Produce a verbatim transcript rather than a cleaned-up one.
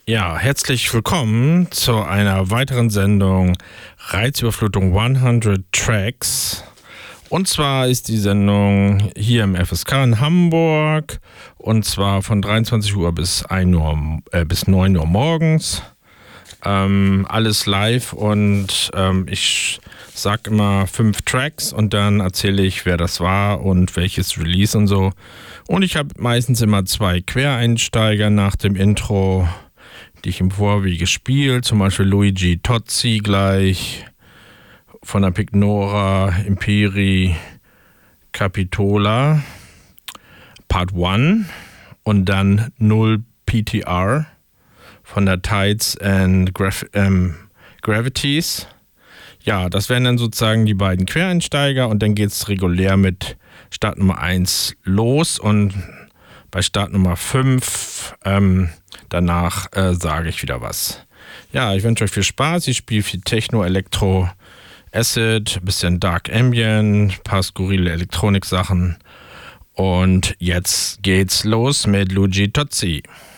Ja, herzlich willkommen zu einer weiteren Sendung Reizüberflutung hundert Tracks. Und zwar ist die Sendung hier im F S K in Hamburg und zwar von dreiundzwanzig Uhr bis, ein Uhr, äh, bis neun Uhr morgens. Ähm, alles live und ähm, ich sag immer fünf Tracks und dann erzähle ich, wer das war und welches Release und so. Und ich habe meistens immer zwei Quereinsteiger nach dem Intro, die ich im Vorwege spiele, zum Beispiel Luigi Tozzi gleich von der Pignora Imperi Capitola Part eins und dann null P T R von der Tides and Graf- ähm, Gravities. Ja, das wären dann sozusagen die beiden Quereinsteiger und dann geht es regulär mit Start Nummer eins los und bei Start Nummer fünf ähm, danach äh, sage ich wieder was. Ja, ich wünsche euch viel Spaß. Ich spiele viel Techno, Elektro, Acid, bisschen Dark Ambient, paar skurrile Elektronik-Sachen. Und jetzt geht's los mit Luigi Tozzi.